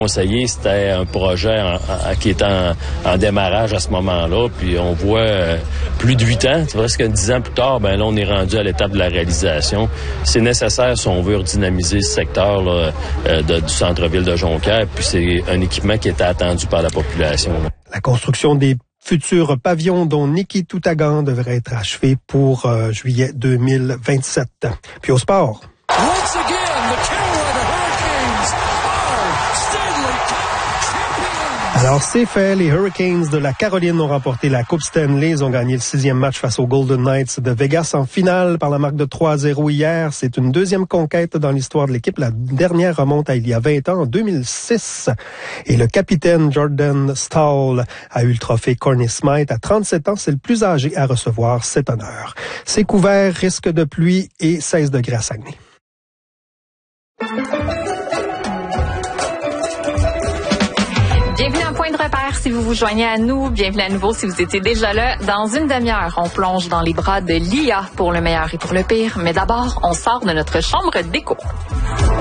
Conseiller, c'était un projet qui était en démarrage à ce moment-là, puis on voit plus de 8 ans, presque 10 ans plus tard, ben là on est rendu à l'étape de la réalisation. C'est nécessaire si on veut redynamiser ce secteur là, du centre-ville de Jonquière, puis c'est un équipement qui était attendu par la population. Là. La construction des futurs pavillons dont Nikitutagan devrait être achevée pour juillet 2027. Puis au sport. Once again, the Carolina Hurricanes are Stanley Cup champions. Alors, c'est fait. Les Hurricanes de la Caroline ont remporté la Coupe Stanley. Ils ont gagné le 6e match face aux Golden Knights de Vegas en finale par la marque de 3-0 hier. C'est une deuxième conquête dans l'histoire de l'équipe. La dernière remonte à il y a 20 ans, en 2006. Et le capitaine Jordan Staal a eu le trophée Conn Smythe. À 37 ans, c'est le plus âgé à recevoir cet honneur. C'est couvert, risque de pluie et 16 degrés à Saguenay. Bienvenue à Point de repère si vous vous joignez à nous. Bienvenue à nouveau si vous étiez déjà là. Dans une demi-heure, on plonge dans les bras de l'IA pour le meilleur et pour le pire. Mais d'abord, on sort de notre chambre d'écho.